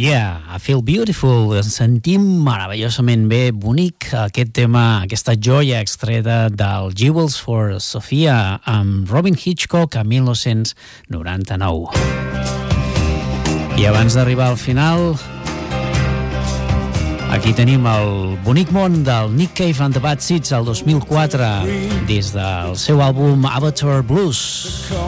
Yeah, I feel beautiful. Ens sentim meravellosament bé, bonic, aquest tema, aquesta joia extreta del Jewels for Sophia amb Robin Hitchcock a 1999. I abans d'arribar al final, aquí tenim el bonic món del Nick Cave and the Bad Seeds el 2004 des del seu àlbum Avatar Blues.